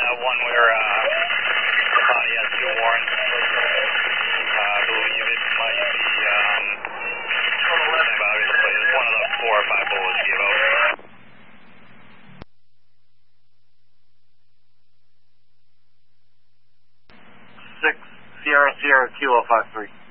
one where the body has 2 warrants. I believe it might be, about it, but it's one of the 4 or 5 bullets gave out. 6 Sierra Sierra Kilo 53.